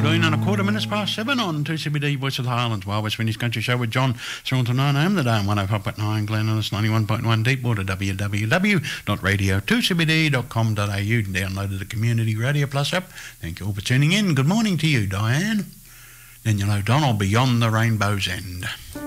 been on 7:15 on 2CBD Voice of the Highlands, Wild West Windies Country Show with John, 7 to 9 a.m. the day on 105.9 Glenellis, 91.1 Deepwater, www.radio2cbd.com.au. Downloaded the Community Radio Plus app. Thank you all for tuning in. Good morning to you, Diane. Then you'll know Donald Beyond the Rainbow's End.